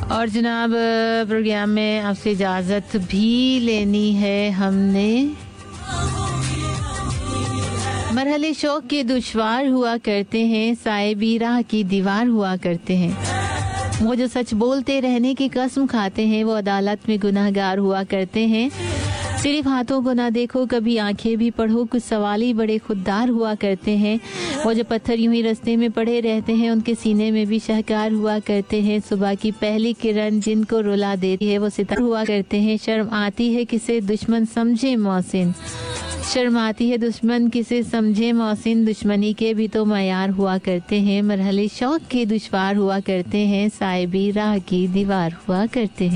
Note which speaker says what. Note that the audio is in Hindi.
Speaker 1: और जनाब प्रोग्राम में आपसे इजाज़त भी लेनी है हमने। मरहले शौक के दुश्वार हुआ करते हैं, साहिबी राह की दीवार हुआ करते हैं। वो जो सच बोलते रहने की कसम खाते हैं वो अदालत में गुनाहगार हुआ करते हैं। सिर्फ हाथों को ना देखो कभी आंखें भी पढ़ो, कुछ सवाली बड़े खुददार हुआ करते हैं। वो जो पत्थर यूं ही रास्ते में पड़े रहते हैं उनके सीने में भी शहकार हुआ करते हैं। सुबह की पहली किरण जिनको रुला देती है वो सितार हुआ करते हैं। शर्म आती है किसे दुश्मन समझे मोहसिन, शर्म आती है दुश्मन किसे समझे मोहसिन, दुश्मनी के भी तो मयार हुआ करते हैं। मरहले शौक के दुश्वार हुआ करते हैं, साहिबी राह की दीवार हुआ करते हैं।